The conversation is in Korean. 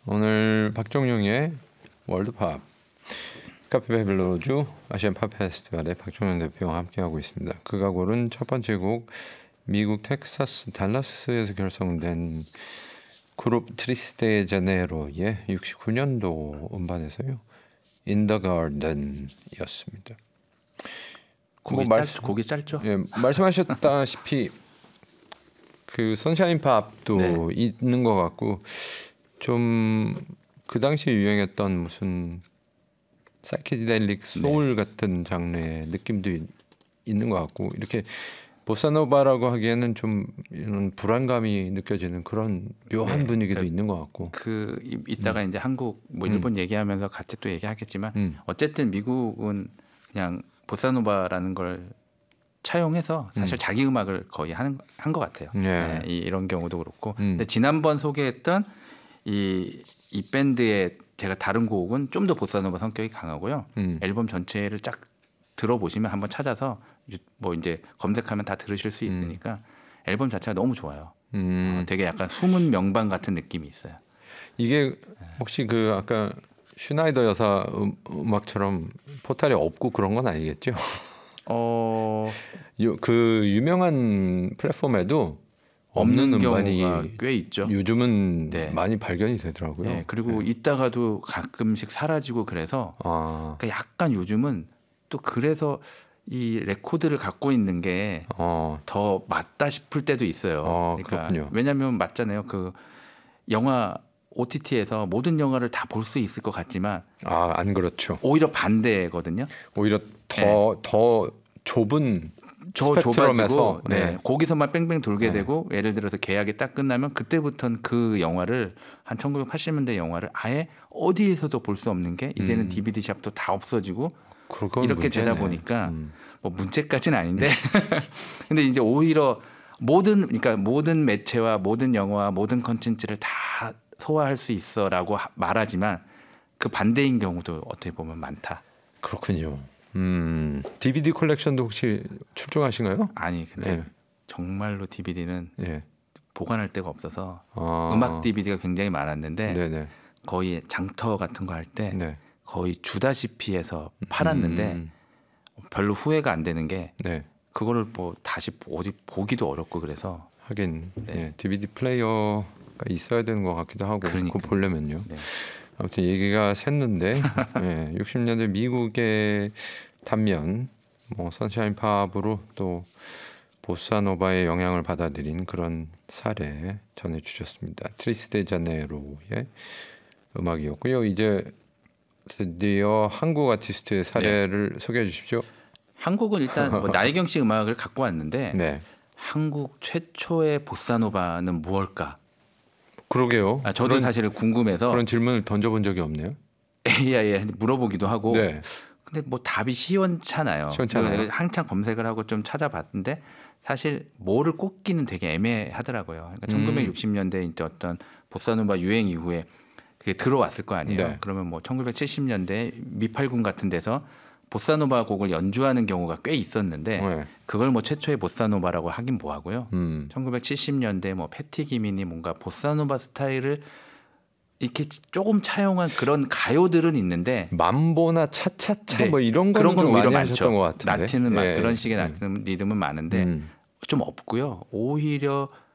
오늘 박종용의 월드팝 카페베벨로주 아시안 팝 페스티벌의 박종용 대표와 함께하고 있습니다. 그가 고른 첫 번째 곡 미국 텍사스 달라스에서 결성된 그룹 트리스테 자네로의 69년도 음반에서요. In the Garden이었습니다. 곡이 짧죠? 예, 말씀하셨다시피 그 선샤인 팝도 네. 있는 것 같고 좀 그 당시에 유행했던 무슨 사이키델릭 소울 같은 장르의 느낌도 있는 것 같고 이렇게 보사노바라고 하기에는 좀 이런 불안감이 느껴지는 그런 묘한 분위기도 있는 것 같고 이따가 이제 한국 뭐 일본 얘기하면서 같이 또 얘기하겠지만 어쨌든 미국은 그냥 보사노바라는 걸 차용해서 사실 자기 음악을 거의 한 것 같아요. 네, 이런 경우도 그렇고. 근데 지난번 소개했던 이 밴드의 제가 다른 곡은 좀 더 보사노바 성격이 강하고요. 앨범 전체를 쫙 들어보시면 한번 찾아서 뭐 이제 검색하면 다 들으실 수 있으니까 앨범 자체가 너무 좋아요. 되게 약간 숨은 명반 같은 느낌이 있어요. 이게 혹시 그 아까 슈나이더 여사 음악처럼 포탈이 없고 그런 건 아니겠죠? 그 유명한 플랫폼에도 없는 음반이 꽤 있죠. 요즘은 많이 발견이 되더라고요. 네, 그리고 있다가도 가끔씩 사라지고 그래서 그러니까 약간 요즘은 또 그래서 이 레코드를 갖고 있는 게 더 맞다 싶을 때도 있어요. 그러니까 그렇군요. 왜냐하면 맞잖아요. 그 영화 OTT에서 모든 영화를 다 볼 수 있을 것 같지만 안 그렇죠. 오히려 반대거든요. 오히려 더 좁은 스펙트럼에서 거기서만 뺑뺑 돌게 되고 예를 들어서 계약이 딱 끝나면 그때부터는 그 영화를 한 1980년대 영화를 아예 어디에서도 볼 수 없는 게 이제는 DVD 샵도 다 없어지고 이렇게 되다 보니까 뭐 문제까지는 아닌데 근데 이제 오히려 모든 매체와 모든 영화 모든 컨텐츠를 다 소화할 수 있어라고 말하지만 그 반대인 경우도 어떻게 보면 많다. 그렇군요. DVD 컬렉션도 혹시 출중하신가요? 아니 근데 정말로 DVD는 보관할 데가 없어서 음악 DVD가 굉장히 많았는데 거의 장터 같은 거 할 때 거의 주다시피 해서 팔았는데 별로 후회가 안 되는 게 그거를 뭐 다시 어디 보기도 어렵고 그래서 하긴 DVD 플레이어가 있어야 되는 것 같기도 하고 그거 보려면요. 아무튼 얘기가 샜는데 60년대 미국의 단면 뭐 선샤인 팝으로 또 보사노바의 영향을 받아들인 그런 사례 전해주셨습니다. 트리스테 자네로의 음악이었고요. 이제 드디어 한국 아티스트의 사례를 소개해 주십시오. 한국은 일단 뭐 나혜경 씨 음악을 갖고 왔는데 한국 최초의 보사노바는 무엇일까? 그러게요. 저도 사실 궁금해서 그런 질문을 던져본 적이 없네요. AI에 물어보기도 하고 근데 뭐 답이 시원찮아요. 한참 검색을 하고 좀 찾아봤는데 사실 뭐를 꼽기는 되게 애매하더라고요. 그러니까 1960년대 이제 어떤 보사노바 유행 이후에 그게 들어왔을 거 아니에요. 그러면 뭐 1970년대 미팔군 같은 데서 보사노바 곡을 연주하는 경우가 꽤 있었는데 그걸 뭐 최초의 보사노바라고 하긴 뭐하고요. 1970년대 뭐 패티 기민이 뭔가 보사노바 스타일을 이렇게 조금 차용한 그런 가요들은 있는데 mam보나 차차차 뭐 이런 건 오히려 많죠. 것 같은데. 라틴은 막 그런 식의 라틴 리듬은 많은데 좀 없고요. 오히려